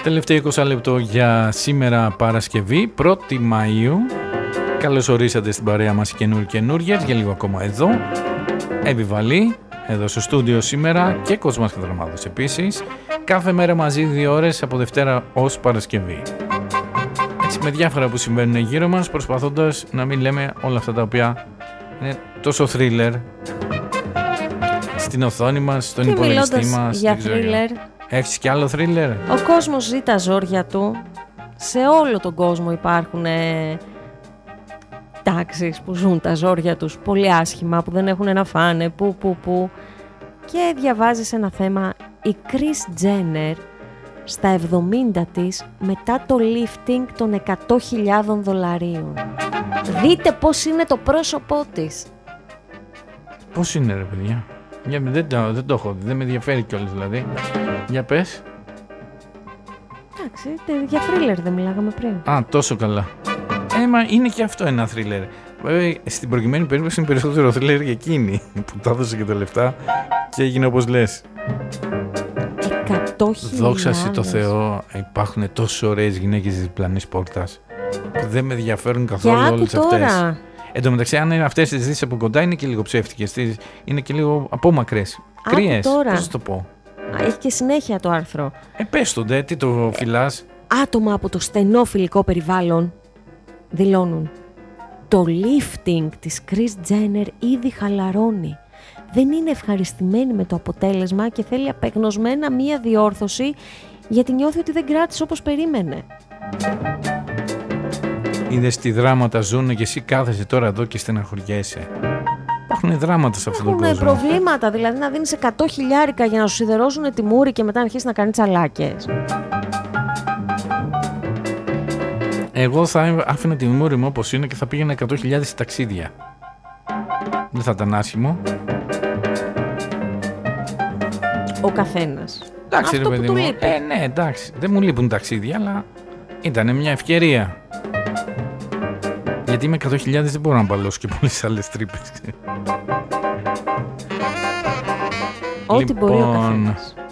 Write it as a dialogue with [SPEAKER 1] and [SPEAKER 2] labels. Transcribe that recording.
[SPEAKER 1] Τελευταίο 20 λεπτό για σήμερα Παρασκευή, 1η Μαΐου. Καλώς ορίσατε στην παρέα μας οι καινούργιες, για λίγο ακόμα εδώ. Εβιβαλή, εδώ στο στούντιο σήμερα και Κοσμάς Κατραμάδος επίσης. Κάθε μέρα μαζί 2 ώρες από Δευτέρα ως Παρασκευή. Έτσι με διάφορα που συμβαίνουν γύρω μας, προσπαθώντας να μην λέμε όλα αυτά τα οποία είναι τόσο θρίλερ στην οθόνη μας, στον υπολογιστή μας.
[SPEAKER 2] Για θρίλερ.
[SPEAKER 1] Έχεις κι άλλο θρίλερ?
[SPEAKER 2] Ο κόσμος ζει τα ζόρια του. Σε όλο τον κόσμο υπάρχουν τάξεις που ζουν τα ζόρια τους πολύ άσχημα, που δεν έχουν να φάνε, που. Και διαβάζεις ένα θέμα, η Kris Jenner στα 70 της μετά το lifting των $100.000. Δείτε πώς είναι το πρόσωπό της.
[SPEAKER 1] Πώς είναι ρε παιδιά? Δεν το έχω δει, δεν με ενδιαφέρει κιόλας δηλαδή. Για πες.
[SPEAKER 2] Εντάξει, για θρίλερ δεν μιλάγαμε πριν.
[SPEAKER 1] Α, τόσο καλά. Μα είναι και αυτό ένα θρίλερ. Βέβαια, στην προκειμένη περίπτωση είναι περισσότερο θρίλερ για εκείνη που τα έδωσε και τα λεφτά και έγινε όπως λες.
[SPEAKER 2] 100.000.
[SPEAKER 1] Δόξα σοι το Θεώ, υπάρχουν τόσο ωραίες γυναίκες της διπλανής πόρτας που δεν με ενδιαφέρουν καθόλου όλες αυτές. Εν τω μεταξύ, αν είναι αυτές τις δεις από κοντά, είναι και λίγο ψεύτικες. Είναι και λίγο απόμακρες. Κρύες. Πώς θα το πω.
[SPEAKER 2] Έχει και συνέχεια το άρθρο.
[SPEAKER 1] Πες το, τι το φυλάς.
[SPEAKER 2] Άτομα από το στενό φιλικό περιβάλλον δηλώνουν: το lifting της Kris Jenner ήδη χαλαρώνει. Δεν είναι ευχαριστημένη με το αποτέλεσμα και θέλει απεγνωσμένα μία διόρθωση, γιατί νιώθει ότι δεν κράτησε όπως περίμενε.
[SPEAKER 1] Είδες τι δράματα ζουν και εσύ κάθεσαι τώρα εδώ και στεναχωριέσαι. Υπάρχουν δράματα σε αυτόν τον κόσμο.
[SPEAKER 2] Έχουν προβλήματα, δηλαδή να δίνεις 100.000 για να σου σιδερώσουν τη μούρη και μετά να αρχίσεις να κάνεις τσαλάκες.
[SPEAKER 1] Εγώ θα άφηνα τη μούρη μου όπως είναι και θα πήγαινα 100.000 ταξίδια. Δεν θα ήταν άσχημο.
[SPEAKER 2] Ο καθένας.
[SPEAKER 1] Εντάξει,
[SPEAKER 2] αυτό
[SPEAKER 1] ρε παιδί μου. Ναι, εντάξει. Δεν μου λείπουν ταξίδια, αλλά ήταν μια ευκαιρία. Γιατί με 100.000 δεν μπορώ να μπαλώσω και πολλές άλλες τρύπες.
[SPEAKER 2] Ό,τι μπορεί ο καθένας.